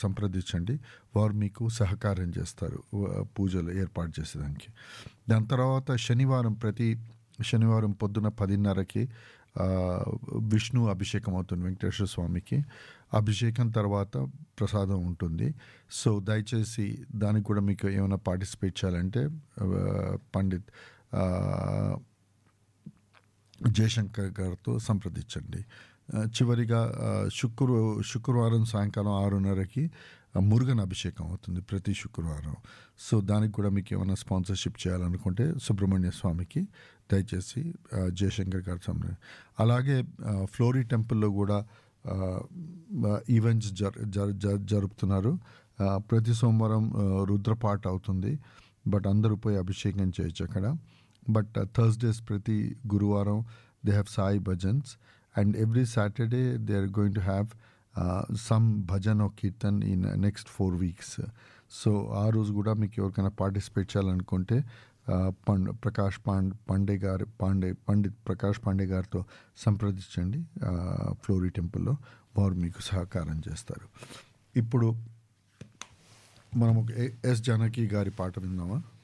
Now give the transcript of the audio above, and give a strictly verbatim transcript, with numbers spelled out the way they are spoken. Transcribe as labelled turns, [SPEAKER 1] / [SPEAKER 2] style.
[SPEAKER 1] సంప్రదించండి. వారు మీకు సహకారం చేస్తారు పూజలు ఏర్పాటు చేసేదానికి. దాని తర్వాత శనివారం ప్రతి శనివారం పొద్దున పదిన్నరకి విష్ణు అభిషేకం అవుతుంది వెంకటేశ్వర స్వామికి. అభిషేకం తర్వాత ప్రసాదం ఉంటుంది. సో దయచేసి దానికి కూడా మీకు ఏమైనా పార్టిసిపేట్ చేయాలంటే పండిత్ జయశంకర్ గారితో సంప్రదించండి. చివరిగా శుక్ర శుక్రవారం సాయంకాలం ఆరున్నరకి మురుగన్ అభిషేకం అవుతుంది ప్రతి శుక్రవారం. సో దానికి కూడా మీకు ఏమైనా స్పాన్సర్షిప్ చేయాలనుకుంటే సుబ్రహ్మణ్య స్వామికి దయచేసి జయశంకర్ గారు సంప్రదించండి. అలాగే ఫ్లోరీ టెంపుల్లో కూడా ఈవెంట్స్ జరు జరుపుతున్నారు. ప్రతి సోమవారం రుద్రపాట అవుతుంది, బట్ అందరూ పోయి అభిషేకం చేయొచ్చు అక్కడ. బట్ థర్స్డేస్ ప్రతి గురువారం they have Sai bhajans, and every Saturday they are going to have some bhajan are kirtan in next four weeks. So ఆ రోజు కూడా మీకు ఎవరికైనా పార్టిసిపేట్ చేయాలనుకుంటే పండ్ ప్రకాష్ పాండ్ పాండే గారు పాండే పండిత్ ప్రకాష్ పాండే గారితో సంప్రదించండి ఫ్లోరీ టెంపుల్లో. వారు మీకు సహకారం చేస్తారు. ఇప్పుడు మనం ఒక ఎస్ జానకి గారి పాట విందామా?